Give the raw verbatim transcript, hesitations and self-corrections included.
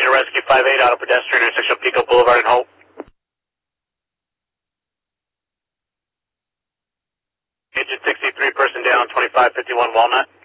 to rescue five eight out of pedestrian intersection of Pico Boulevard and Hope. Engine sixty-three, person down, twenty-five fifty-one Walnut.